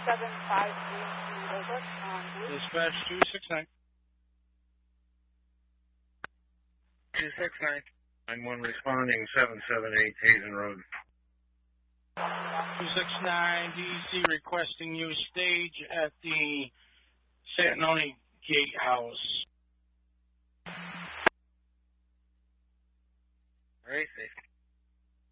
Dispatch 269. 269. 91 responding 778 Hazen Road. 269 DC requesting you stage at the Santanoni Gatehouse. All right, safe.